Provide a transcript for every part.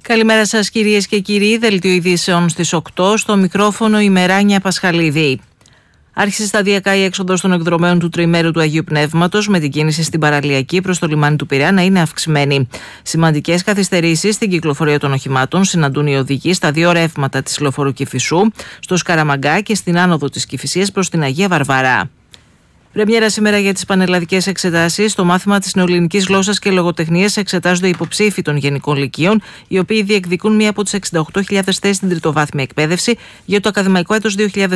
Καλημέρα σας κυρίες και κύριοι, δελτίο ειδήσεων στις 8, στο μικρόφωνο η Μεράνια Πασχαλίδη. Άρχισε σταδιακά η έξοδος των εκδρομέων του τριημέρου του Αγίου Πνεύματος, με την κίνηση στην παραλιακή προς το λιμάνι του Πειραιά να είναι αυξημένη. Σημαντικές καθυστερήσεις στην κυκλοφορία των οχημάτων συναντούν οι οδηγοί στα δύο ρεύματα της λεωφορείου Κηφισού, στο Σκαραμαγκά και στην άνοδο της Κηφισίας προς την Αγία Βαρβαρά. Πρεμιέρα σήμερα για τις πανελλαδικές εξετάσεις. Στο μάθημα της νεοελληνικής γλώσσας και λογοτεχνίας εξετάζονται υποψήφοι των γενικών λυκείων, οι οποίοι διεκδικούν μία από τις 68.000 θέσεις στην τριτοβάθμια εκπαίδευση για το ακαδημαϊκό έτος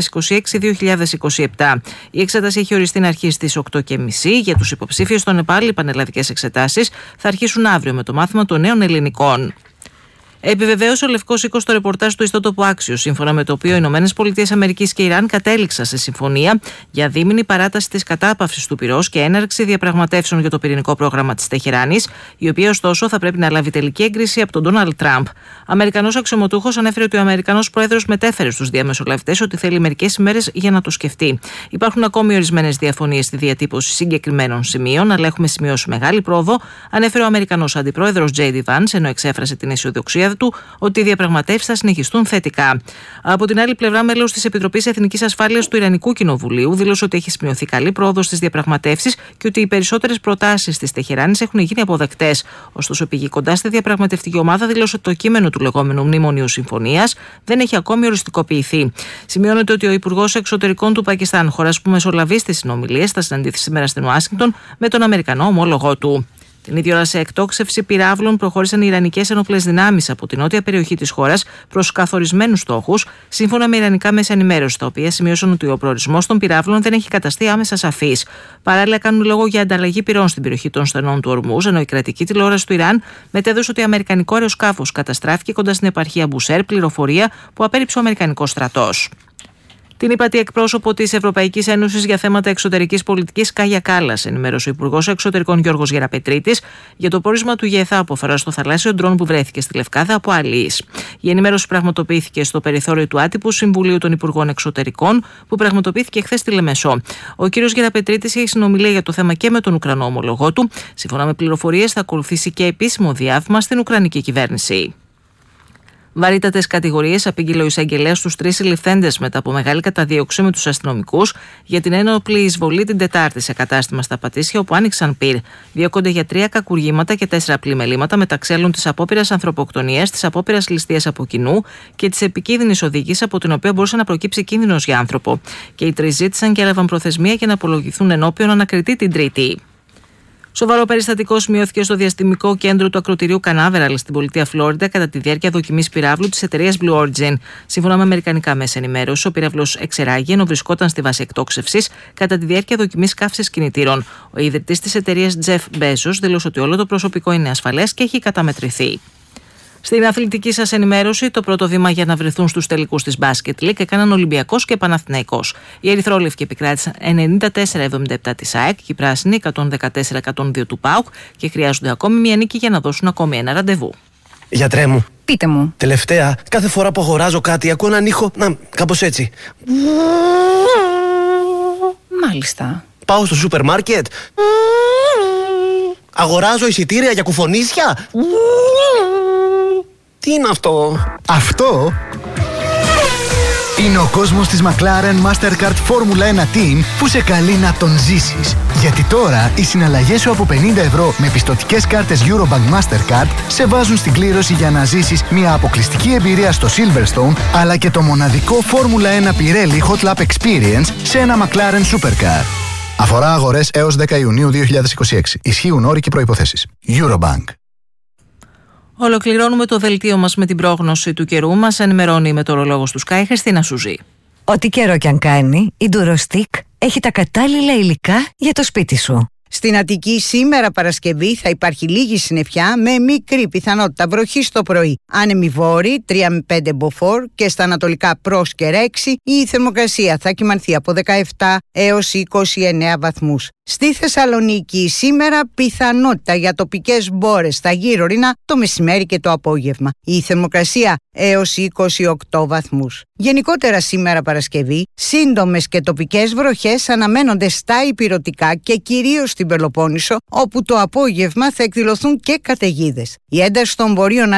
2026-2027. Η εξέταση έχει οριστεί να αρχίσει στις 8.30. Για τους υποψήφιους των ΕΠΑΛ, οι πανελλαδικές εξετάσεις θα αρχίσουν αύριο με το μάθημα των νέων ελληνικών. Επιβεβαίωσε ο Λευκός Οίκος το ρεπορτάζ του ιστότοπου Axios, σύμφωνα με το οποίο οι ΗΠΑ και Ιράν κατέληξαν σε συμφωνία για δίμηνη παράταση της κατάπαυσης του πυρός και έναρξη διαπραγματεύσεων για το πυρηνικό πρόγραμμα της Τεχεράνης, η οποία ωστόσο θα πρέπει να λάβει τελική έγκριση από τον Ντόναλντ Τραμπ. Αμερικανός αξιωματούχος ανέφερε ότι ο Αμερικανός πρόεδρος μετέφερε στους διαμεσολαβητές ότι θέλει μερικές ημέρες για να το σκεφτεί. Υπάρχουν ακόμη ορισμένες διαφωνίες στη διατύπωση συγκεκριμένων σημείων, αλλά έχουμε σημειώσει μεγάλη πρόοδο, ανέφερε ο Αμερικανός αντιπρόεδρος J.D. Vance, ενώ εξέφρασε την αισιοδοξία του ότι οι διαπραγματεύσεις θα συνεχιστούν θετικά. Από την άλλη πλευρά, μέλος της Επιτροπής Εθνικής Ασφάλειας του Ιρανικού Κοινοβουλίου δήλωσε ότι έχει σημειωθεί καλή πρόοδος στις διαπραγματεύσεις και ότι οι περισσότερες προτάσεις της Τεχεράνης έχουν γίνει αποδεκτές. Ωστόσο, πηγή κοντά στη διαπραγματευτική ομάδα δήλωσε ότι το κείμενο του λεγόμενου Μνημονίου Συμφωνίας δεν έχει ακόμη οριστικοποιηθεί. Σημειώνεται ότι ο Υπουργός Εξωτερικών του Πακιστάν, χώρας που μεσολαβεί στις συνομιλίες, θα συναντηθεί σήμερα στην Ουάσιγκτον με τον Αμερικανό ομόλογό του. Την ίδια ώρα, σε εκτόξευση πυράβλων προχώρησαν οι Ιρανικές ενόπλες δυνάμεις από την νότια περιοχή της χώρας προς καθορισμένους στόχους, σύμφωνα με ιρανικά μέσα ενημέρωση, τα οποία σημείωσαν ότι ο προορισμός των πυράβλων δεν έχει καταστεί άμεσα σαφής. Παράλληλα, κάνουν λόγο για ανταλλαγή πυρών στην περιοχή των στενών του Ορμούζ, ενώ η κρατική τηλεόραση του Ιράν μετέδωσε ότι αμερικανικό αεροσκάφος καταστράφηκε κοντά στην επαρχία Μπουσέρ, πληροφορία που απέρριψε ο Αμερικανικός στρατός. Την ύπατη εκπρόσωπο της Ευρωπαϊκής Ένωσης για θέματα εξωτερικής πολιτικής, Κάγια Κάλλας, ενημέρωσε ο Υπουργός Εξωτερικών Γιώργος Γεραπετρίτης για το πόρισμα του ΓΕΘΑ που αφορά στο θαλάσσιο ντρόν που βρέθηκε στη Λευκάδα από αλίης. Η ενημέρωση πραγματοποιήθηκε στο περιθώριο του άτυπου Συμβουλίου των Υπουργών Εξωτερικών, που πραγματοποιήθηκε χθες στη Λεμεσό. Ο κ. Γεραπετρίτης έχει συνομιλία για το θέμα και με τον Ουκρανό ομολογό του. Σύμφωνα με πληροφορίες, θα ακολουθήσει και επίσημο διάβημα στην Ουκρανική κυβέρνηση. Βαρύτατες κατηγορίες απήγγειλε ο εισαγγελέας στους 3 συλληφθέντες μετά από μεγάλη καταδίωξη με τους αστυνομικούς για την ένοπλη εισβολή την Τετάρτη σε κατάστημα στα Πατήσια, όπου άνοιξαν πυρ. Διώκονται για 3 κακουργήματα και 4 πλημελήματα, μεταξύ άλλων της απόπειρας ανθρωποκτονίας, της απόπειρας ληστείας από κοινού και της επικίνδυνης οδήγησης, από την οποία μπορούσε να προκύψει κίνδυνος για άνθρωπο. Και οι 3 ζήτησαν και έλαβαν προθεσμία για να απολογηθούν ενώπιον ανακριτή την Τρίτη. Σοβαρό περιστατικό σημειώθηκε στο διαστημικό κέντρο του ακροτηρίου Κανάβεραλ στην πολιτεία Φλόριντα κατά τη διάρκεια δοκιμής πυράβλου της εταιρείας Blue Origin. Σύμφωνα με αμερικανικά μέσα ενημέρωση, ο πύραυλος εξεράγει ενώ βρισκόταν στη βάση εκτόξευσης κατά τη διάρκεια δοκιμής καύσης κινητήρων. Ο ιδρυτής της εταιρείας Jeff Bezos δήλωσε ότι όλο το προσωπικό είναι ασφαλές και έχει καταμετρηθεί. Στην αθλητική σας ενημέρωση, το πρώτο βήμα για να βρεθούν στους τελικούς της Basket League έκαναν Ολυμπιακός και Παναθηναϊκός. Οι ερυθρόλευκοι επικράτησαν 94-77 της ΑΕΚ και οι πράσινοι 114-102 του ΠΑΟΚ και χρειάζονται ακόμη μια νίκη για να δώσουν ακόμη ένα ραντεβού. Γιατρέ μου. Πείτε μου. Τελευταία, κάθε φορά που αγοράζω κάτι, ακούω έναν ήχο, κάπως έτσι. Μάλιστα. Πάω στο σούπερ μάρκετ. Αγοράζω εισιτήρια για κουφονίσια. Τι είναι αυτό? Αυτό είναι ο κόσμος της McLaren Mastercard Formula 1 Team που σε καλεί να τον ζήσεις. Γιατί τώρα οι συναλλαγές σου από 50 ευρώ με πιστωτικές κάρτες Eurobank Mastercard σε βάζουν στην κλήρωση για να ζήσεις μια αποκλειστική εμπειρία στο Silverstone, αλλά και το μοναδικό Formula 1 Pirelli Hot Lap Experience σε ένα McLaren Supercar. Αφορά αγορές έως 10 Ιουνίου 2026. Ισχύουν όροι και προϋποθέσεις. Eurobank. Ολοκληρώνουμε το δελτίο μας με την πρόγνωση του καιρού. Μας ενημερώνει η μετεωρολόγος του Sky, Χριστίνα Σουζή. Ό,τι καιρό κι αν κάνει, η Durostick έχει τα κατάλληλα υλικά για το σπίτι σου. Στην Αττική σήμερα Παρασκευή θα υπάρχει λίγη συννεφιά με μικρή πιθανότητα βροχής το πρωί. Άνεμη βόρη 3 με 5 μποφόρ και στα ανατολικά Πρόσκαιρα 6 η θερμοκρασία θα κυμανθεί από 17 έως 29 βαθμούς. Στη Θεσσαλονίκη σήμερα πιθανότητα για τοπικές μπόρες στα γύρω-ρινά το μεσημέρι και το απόγευμα. Η θερμοκρασία έως 28 βαθμούς. Γενικότερα σήμερα Παρασκευή, σύντομες και τοπικές βροχές αναμένονται στα ηπειρωτικά και κυρίως στην Πελοπόννησο, όπου το απόγευμα θα εκδηλωθούν και καταιγίδες. Η ένταση των βορείων